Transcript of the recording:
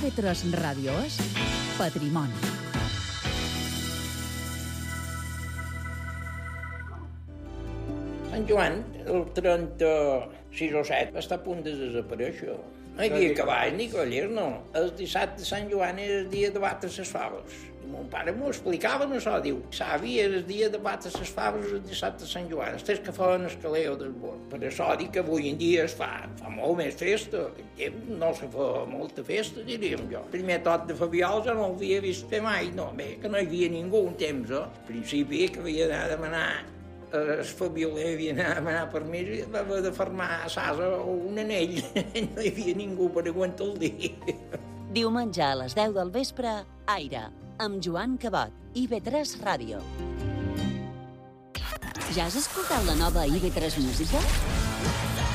IB3 Ràdio és Patrimoni. Sant Joan, el 36 o 7, està a punt de desaparèixer. No hi havia cavalls ni collers, no. El dissabte de Sant Joan era el dia de batre les faves. I mon pare m'ho explicava, això, diu, savi, era el dia de batre les faves el dissabte de Sant Joan, els que feien el caleu del bord. Per això dic que avui en dia es fa molt més festa. En temps no se fa molta festa, diríem jo. El primer tot de Fabiols jo no ho havia vist fer mai, no, bé, que no hi havia ningú un temps, eh? Al principi que havia d'anar a demanar el Fabioler havia d'anar a demanar permís i va haver de fermar a Sasa un anell. No hi havia ningú per aguantar el dia. Diumenge a les 10 del vespre, Aire, amb Joan Cabot, IB3 Ràdio. Ja has escoltat la nova IB3 Música?